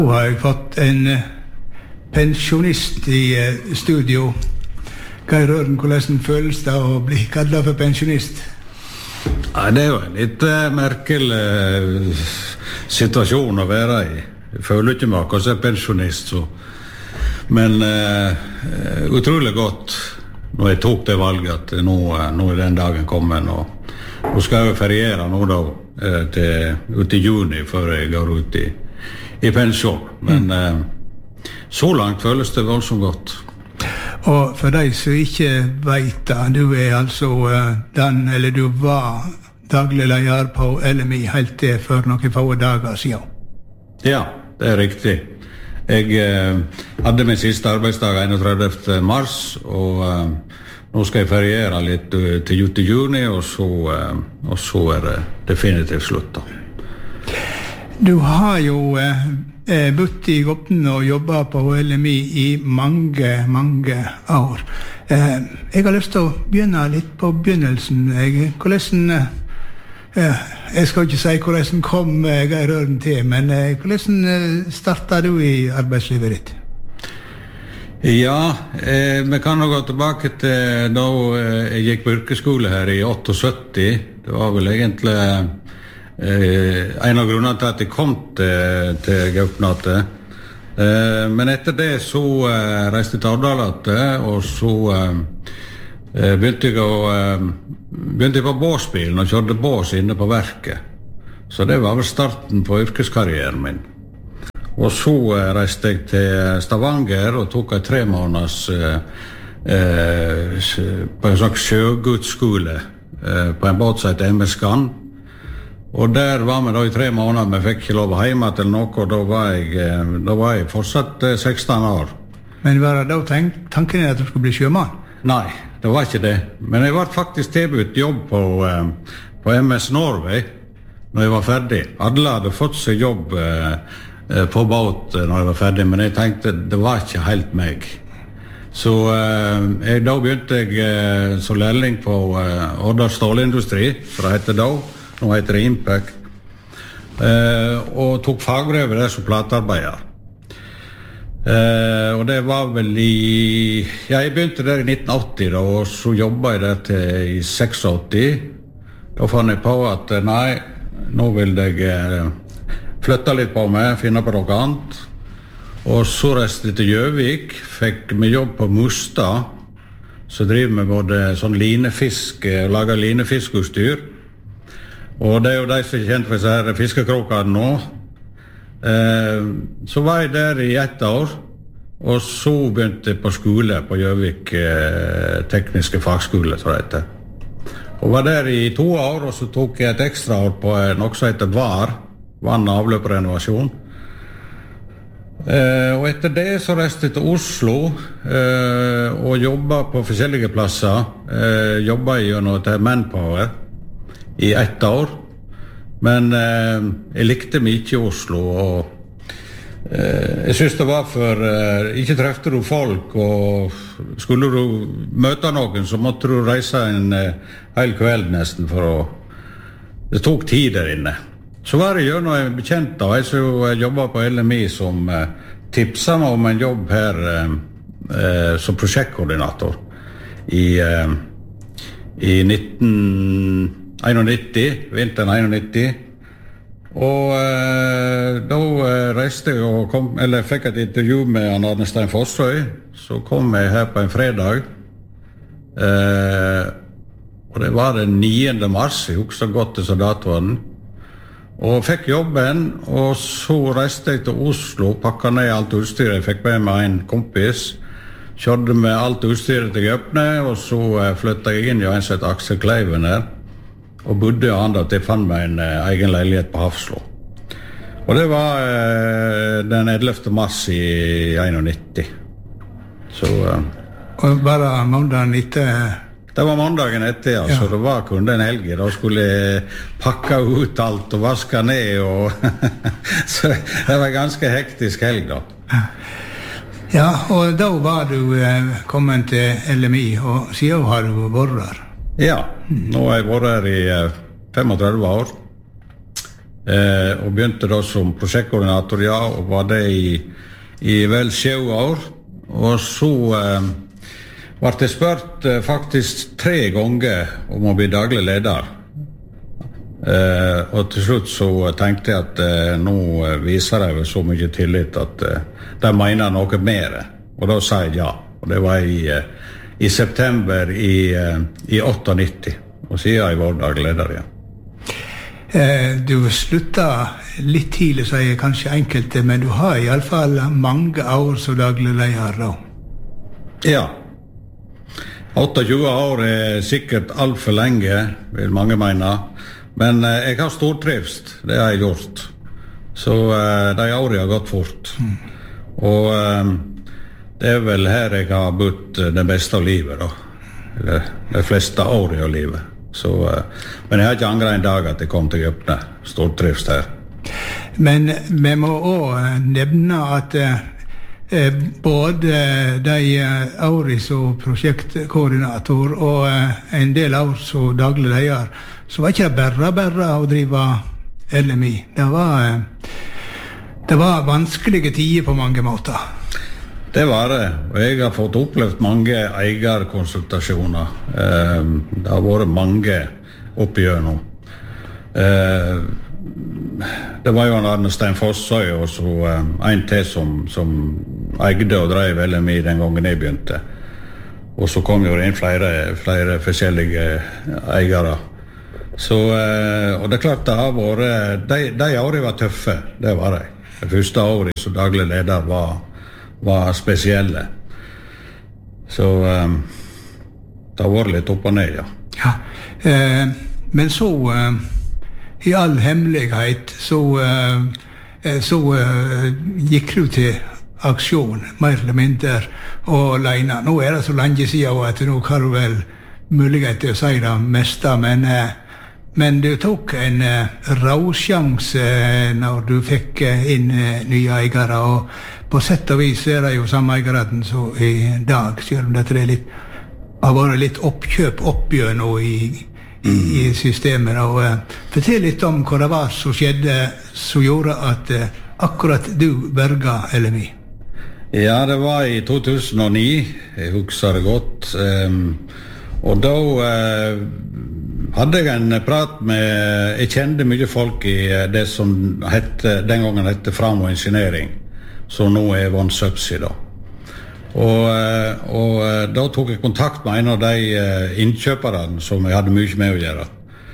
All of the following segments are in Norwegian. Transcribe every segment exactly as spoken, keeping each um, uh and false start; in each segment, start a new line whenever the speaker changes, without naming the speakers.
Nå har jeg fått en pensjonist i studio. Geir Røren, hvordan føles det å bli kallet for pensjonist?
Ja, det er jo en litt uh, merkelig uh, situasjon å være i. Jeg føler ikke meg akkurat som pensjonist, så. Men uh, utrolig godt når jeg tok det valget at nå, uh, nå er den dagen kommet, og nå skal jeg feriere nå da, uh, til, ut i juni før jeg går ut i, i pensjon. Men uh, så langt føles det voldsomt godt.
Og for deg som ikke vet det, du er altså uh, den, eller du var daglig leder på L M I helt til for noen få dager siden.
Ja, det er riktig. Jeg uh, hadde min siste arbeidsdag enogtredivte mars, og uh, nå skal jeg feriere litt uh, til ut i juni, og så, uh, og så er det definitivt slutt da.
Du har jo uh, bodd i Gotland og jobbet på L M I i mange, mange år. Eh, jeg har lyst til å begynne litt på begynnelsen. Jeg, hvordan, eh, jeg skal ikke si hvordan kom Geir Røren til, men eh, hvordan startet du i arbeidslivet ditt?
Ja, eh, vi kan nå gå tilbake til da jeg gikk på yrkesskole her i syttiåtte. Det var vel egentlig Eh, en av grunnene til at jeg kom til, til Gaupnate. Eh, men etter det så eh, reiste jeg til Ardalate, og så eh, begynte jeg å eh, begynte jeg på båsbilen og kjørte bås inne på verket. Så det var vel starten på yrkeskarrieren min. Og så eh, reiste jeg til Stavanger og tok en tre måneders eh, eh, på en slags sjøgudsskole eh, på en båt som heter M S Skan. Og der var vi da i tre måneder, vi fikk ikke lov hjemme til noe, og da var jeg, da var jeg fortsatt seksten år.
Men var det da tank, tanken at du skulle bli sjømann?
Nei, det var ikke det. Men jeg var faktisk tilbudt jobb på, på M S Norway når jeg var ferdig. Alle hadde fått seg jobb på båt når jeg var ferdig, men jeg tenkte det var ikke helt meg. Så jeg, da begynte jeg som lærling på Odda Stålindustri, for det heter da. Nå heter det Impact, eh, og tok fagbrevet der som platearbeider. Eh, og det var vel i... Ja, jeg begynte der i nitten åtti, da, og så jobbet jeg der til i åttiseks. Da fant jeg på at nei, nå vil jeg eh, flytte litt på meg, finne på noe annet. Og så reiste jeg til Gjøvik, fikk meg jobb på Mustad, så driver vi både sånn linefisk, lager linefiskutstyr. Og det er jo de som er kjent for disse her fiskekrokene nå. Eh, så var jeg der i ett år, og så begynte jeg på skole på Gjøvik eh, tekniske fagskole, så det heter. Og var der i to år, og så tok jeg et ekstra år på noe som heter V A R, vann- og avløprenovasjon. Eh, og etter det så reiste jeg til Oslo eh, og jobbet på forskjellige plasser. Eh, jobbet jeg gjennom til Manpower i ett år, men eh, jeg likte meg ikke i Oslo, og eh, jeg synes det var for, eh, ikke trefte du folk, og skulle du møte noen, så måtte du reise en eh, hel kveld nesten, for å, det tok tid der inne. Så var det jo noe bekjent da, jeg som jobbet på L M I, som eh, tipset meg om en jobb her eh, eh, som prosjektkoordinator i, eh, i nitten nitti, vinteren nitti. Og eh, da eh, reiste jeg og kom, eller fikk et intervju med Arne Stein Fossøy. Så kom jeg her på en fredag. Eh, og det var den niende mars, jeg husker godt til så datoen. Og fikk jobben, og så reiste jeg til Oslo, pakket ned alt utstyret. Jeg fikk med meg en kompis, kjørte med alt utstyret til Gøpne, og så eh, flyttet jeg inn i en sett Aksel Kleiven her. Og bodde han da til jeg fant meg en eh, egen leilighet på Hafslo. Og det var eh, den ellevte mars i nitti. Så... Eh,
og bare mandagen etter...
Det var mandagen etter, ja, ja. Så det var kun den helgen. Da skulle jeg pakke ut alt og vaske ned, og så det var ganske hektisk helg da.
Ja, og da var du eh, kommet til L M I, og siden har du vært der.
Ja, nå har jeg vært her i femogtredve år. eh, og begynte da som prosjektkoordinator, ja, og var det i, i vel sju år. Og så eh, var jeg spurt eh, faktisk tre ganger om å bli daglig leder. Eh, og til slutt så tenkte jeg at eh, nå viser jeg så mye tillit at eh, de mener noe mer. Og da sa jeg ja. Og det var i, eh, i september i, eh, i nittiåtte. Og så er jeg vår daglig leder igjen.
Eh, du sluttet litt tidlig, så er kanskje enkelte, men du har i alle fall mange år som daglig leder da.
Ja. tjueåtte år er sikkert alt for lenge, vil mange mene. Men eh, jeg har stortrivst, det har jeg gjort. Så eh, de årene har gått fort. Mm. Og eh, det er vel her jeg har bodd det beste av livet, da. Eller de fleste årene av livet. Så, men jeg har ikke angret en dag at jeg kom til Gøpne. Stortrivst her.
Men vi må også nevne at eh, både de årene som prosjektkoordinator og eh, en del år som daglig leder, så var ikke det bare bare å drive L M I. Det var, eh, det var vanskelige tider på mange måter.
Det var det, og jeg har fått opplevd mange eierkonsultasjoner. Eh, det har vært mange oppgjørende. Eh, det var jo en Arne Stein Fossøy og så eh, en til som, som eide og drev L M I den gangen jeg begynte. Og så kom jo det inn flere, flere forskjellige eiere. Så, eh, og det er klart det har vært, de, de årene var tøffe, det var det. Det første året som daglig leder var var spesielle. Så um, det har vært litt opp og ned, ja.
Ja, eh, men så eh, i all hemmelighet så, eh, så eh, gikk du til aksjon, mer eller mindre, og alene. Nå er det så lenge siden at nå har du vel mulighet til å si det meste, men eh, Men du tok en uh, råsjanse uh, når du fikk uh, inn uh, nye eiere, og på sett og vis er det jo samme eieren som i dag, selv om det er litt, har vært litt oppkjøp oppgjør nå i, i, i systemet. Og, uh, fortell litt om hva det var som skjedde, som gjorde at uh, akkurat du berget L M I.
Ja, det var i to tusen og ni, jeg husker det godt, um, og da... Uh, hadde jeg en prat med, jeg kjente mye folk i det som hette, den gangen hette Framo Engineering, som nå er One Subsea da. Og, og da tok jeg kontakt med en av de innkjøperne som jeg hadde mye med å gjøre.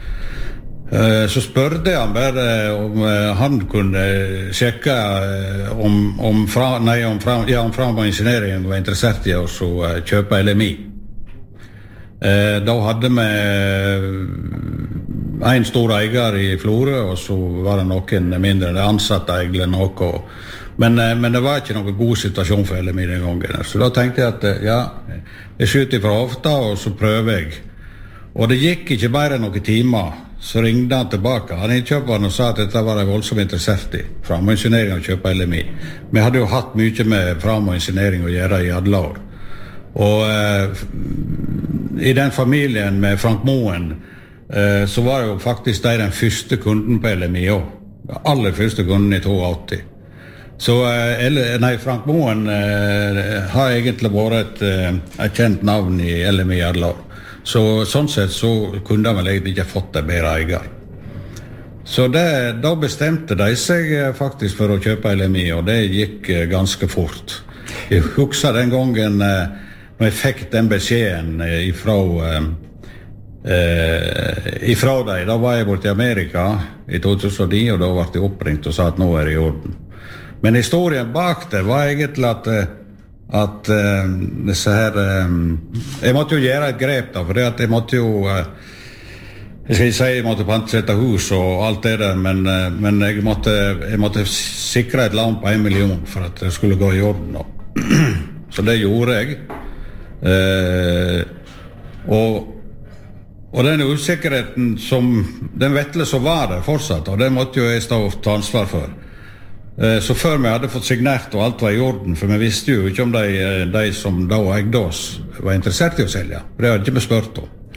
Så spørte jeg han bare om han kunne sjekke om, om, fra, nei, om, fra, ja, om Framo Engineering var interessert i å kjøpe L M I. Eh, da hadde vi en stor eier i Florø, og så var det noen mindre, det ansatte egentlig noe. Men, eh, men det var ikke noen god situasjon for L M I den gangen. Så da tenkte jeg at ja, jeg skyter fra hofta, og så prøver jeg. Og det gikk ikke bare noen timer, så ringte han tilbake. Han innkjøperen og sa at dette var jeg voldsomt interessert i, Framo Engineering å kjøpe L M I. Vi hadde jo hatt mye med Framo Engineering å gjøre i alle år. Og eh, i den familien med Frank Moen eh, så var jo faktisk de den første kunden på L M I også. Den aller første kunden i åtti. Så eh, nei, Frank Moen eh, har egentlig vært et, eh, et kjent navn i L M I alle år. Så sånn sett så kunne de vel egentlig ikke fått en bedre eier. Så det, da bestemte de seg eh, faktisk for å kjøpe L M I, og det gikk eh, ganske fort. Jeg husker den gangen eh, når jeg fikk den beskjeden ifra, eh, ifra deg, da var jeg borte i Amerika i to tusen og ni, og da ble jeg oppringt og sa at nå er det i orden. Men historien bak det var egentlig at, at eh, disse her, eh, jeg måtte jo gjøre et grep da, for at jeg måtte jo, eh, jeg skal ikke si jeg måtte pantsette hus og alt det der, men, eh, men jeg, måtte, jeg måtte sikre et lån på en million for at det skulle gå i orden da. Så det gjorde jeg. Eh, og, og den usikkerheten som den vettle som var der fortsatt, og det måtte jo jeg stå og ta ansvar for. Eh, så før vi hadde fått signert og alt var i orden, for vi visste jo ikke om de, de som da eide oss var interessert i å selge, for det hadde ikke vi spurt om.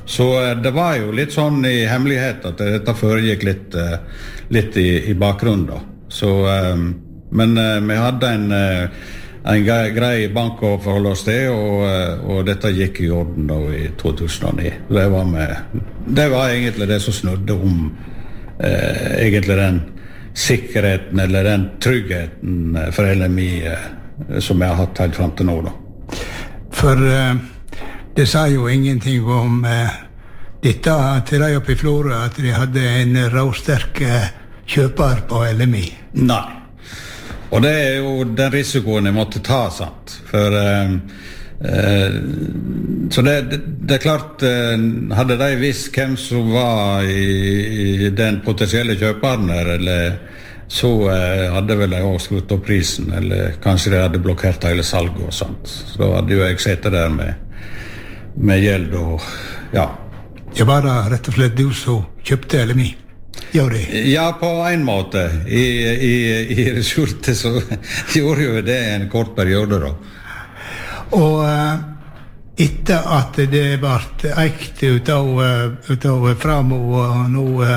Så det var jo litt sånn i hemmelighet at dette foregikk litt, litt i, i bakgrunnen da. Så, men vi hadde en, en grei bank å forholde oss til, og, og dette gikk i orden da i to tusen og ni. Det var, med, det var egentlig det som snudde om eh, egentlig den sikkerheten eller den tryggheten for L M I eh, som jeg har hatt helt frem til nå da.
For eh, det sa jo ingenting om eh, dette til deg oppe i Florø, at de hadde en råsterk eh, kjøper på L M I.
Nei. Og det er jo den risikoen jeg måtte ta, sant? For eh, eh, så det, det, det er klart, eh, hadde de visst hvem som var i, i den potensielle kjøperen der, eller så eh, hadde vel jeg også skrutt opp prisen, eller kanskje de hadde blokkert hele salget og sånt. Så da hadde jo jeg sett der med, med gjeld og, ja.
Det var da rett og slett du som kjøpte L M I? Gjør det?
Ja, på en måte. I, i, i resultet så gjorde jo det en kort periode da.
Og uh, etter at det ble eikt ut av, ut av Framo og nå uh,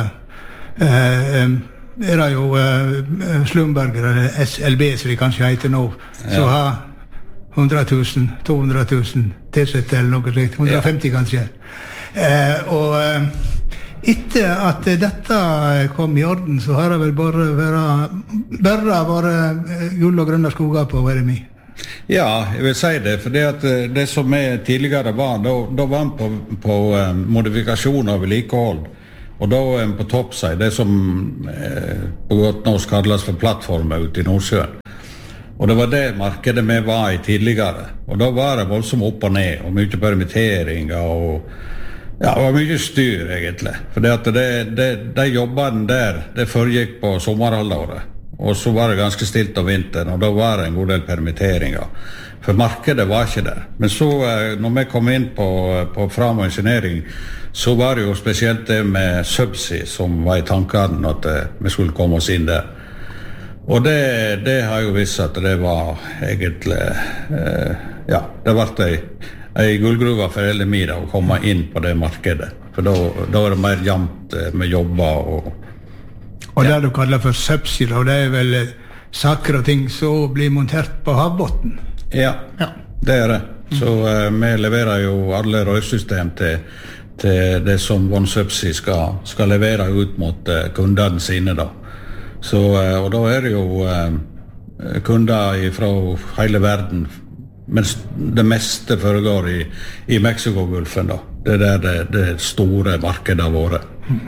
uh, er det jo uh, Slumberger, eller S L B som de kanskje heter nå, ja. Så har hundre tusen, to hundre tusen tilsette eller noe slikt, hundre og femti ja. Kanskje. Uh, og uh, etter at dette kom i orden, så har det vel bare vært, bare vært gull og grønne skoger på L M I.
Ja, jeg vil si det, for det, at det som er tidligere var, da, da var man på, på um, modifikasjon og vedlikehold, og da er man på toppside, det som eh, på godt norsk kalles for plattformer ute i Nordsjøen. Og det var det markedet vi var i tidligere, og da var det voldsomt opp og ned, og mye permitteringer og ja, det var mye styr egentlig, for det at det, det, de jobbene der, det foregikk på sommerhalvåret, og så var det ganske stilt om vinteren, og da var det en god del permitteringer, for markedet var ikke der. Men så, når vi kom inn på, på Framo Engineering, så var det jo spesielt det med Subsea som var i tankene at vi skulle komme oss inn der. Og det, det har jo vist at det var egentlig, eh, ja, det var det ei gullgruva for L M I da, å komme inn på det markedet. For da, da var det mer jevnt med jobber. Og,
og det ja. Du kaller for Subsea, og det er vel saker og ting som blir montert på havbotten?
Ja, ja. Det er det. Så uh, vi leverer jo alle rørsystem til, til det som OneSubsea skal, skal levere ut mot uh, kundene sine da. Så, uh, og da er det jo uh, kunder fra hele verden, mens det meste foregår i, i Mexiko-gulfen da. Det er der det, det store markedet har vært.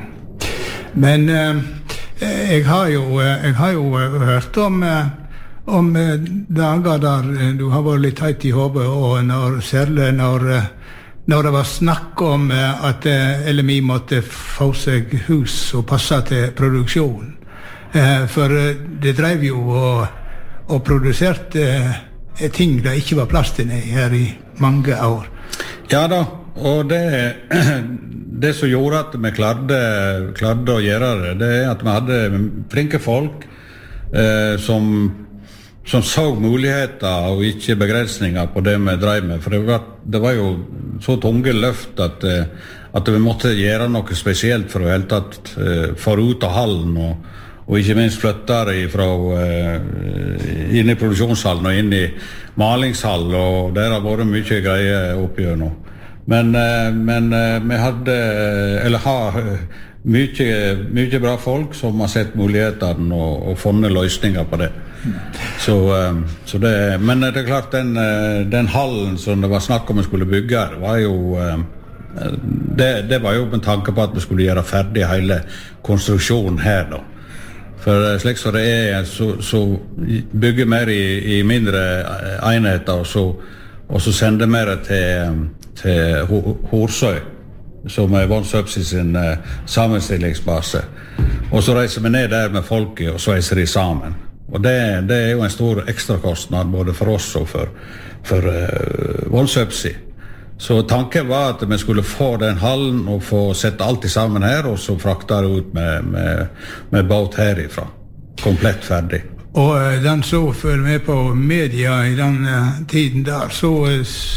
Men eh, jeg, har jo, jeg har jo hørt om, om dager der du har vært litt høyt i hodet, og når, særlig når, når det var snakk om at L M I måtte få seg hus og passe til produksjon. Eh, for det drev jo og, og produserte ting det ikke var plass til her i mange år.
Ja da, og det, det som gjorde at vi klarte, klarte å gjøre det, det er at vi hadde flinke folk eh, som, som så muligheter og ikke begrensninger på det vi drev med. For det var, det var jo så tunge løft at, at vi måtte gjøre noe spesielt for å helt tatt eh, få ut av hallen og og ikke minst flytter de fra uh, inn i produksjonshallen og inn i malingshallen, og der har vært mye greier oppgjør nå. Men, uh, men uh, vi hadde, eller har mye, mye bra folk som har sett mulighetene og, og funnet løsninger på det. Så, uh, så det. Men det er klart, den, uh, den hallen som det var snakk om vi skulle bygge, var jo uh, det, det var jo en tanke på at vi skulle gjøre ferdig hele konstruksjonen her da. For slik som det er, så, så bygger mer i, i mindre enheter, og så, og så sender mer til, til Horsøy, som er OneSubsea sin uh, sammenstillingsbase. Og så reiser vi ned der med folket og sveiser de sammen. Og det, det er jo en stor ekstrakostnad både for oss og for, for uh, OneSubsea. Så tanken var at vi skulle få den hallen og få sette alt sammen her, og så frakta det ut med, med, med båt herifra. Komplett ferdig.
Og uh, den så følger med på media i den uh, tiden der, så, uh,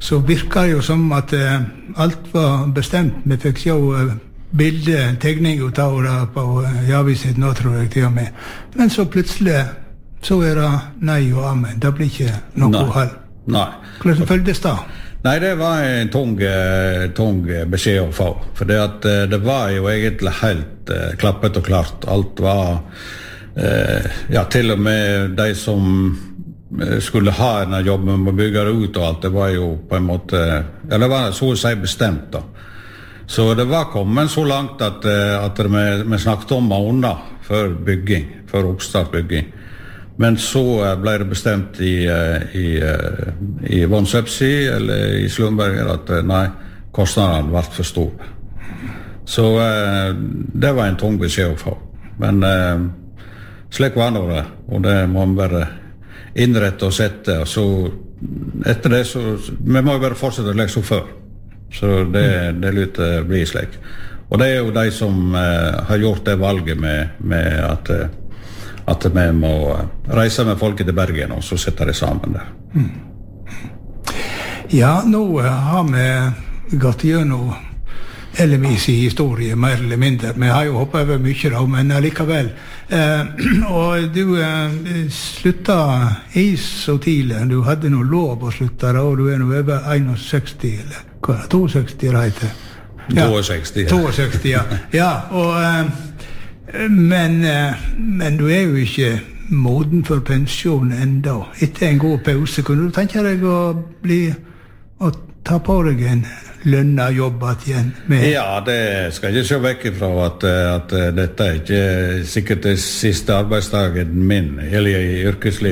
så virker det jo som at eh, alt var bestemt. Vi fikk se eh, bilde, tegning ut av det på eh, Javiset nå, tror jeg til og med. Men så plutselig så er det nei og amen. Det blir ikke noe halv.
Nei.
Hvordan føltes det?
Nei, det var en tung, tung beskjed å få. For det, at, det var jo egentlig helt uh, klappet og klart. Alt var, uh, ja, til og med de som uh, skulle ha denne jobben med å bygge det ut og alt, det var jo på en måte, ja, det var så å si bestemt da. Så det var kommet så langt at, uh, at vi, vi snakket om måneder før bygging, før oppstartbygging. Men så ble det bestemt i, i, i Vonsepsi eller i Slumberger at nei, kostnadene ble for store. Så det var en tung beskjed å få. Men slik var det, og det må man bare innrette og sette. Og så etter det så, vi må jo bare fortsette å legge så før. Så det, det lytter blir slik. Og det er jo de som har gjort det valget med, med at at vi må reise med folket til Bergen og så setter de sammen der. Mm.
Ja, nå har vi gått gjennom L M I's historie, mer eller mindre. Vi har jo hoppet over mye da, men allikevel. Eh, og du eh, sluttet i så tidlig. Du hadde noe lov å slutte da, og du er nå over seksti, eller hva er det? seksti, det heter? Ja,
seksti, ja.
seksti, ja. Ja, og... Eh, Men, men du er jo ikke moden for pensjon enda. Etter en god pause, kunne du tenke deg å bli, å ta på deg en lønnet jobb igjen? Med?
Ja, det skal jeg ikke se vekk ifra at, at dette er ikke sikkert det siste arbeidsdagen min, eller i yrkeslivet.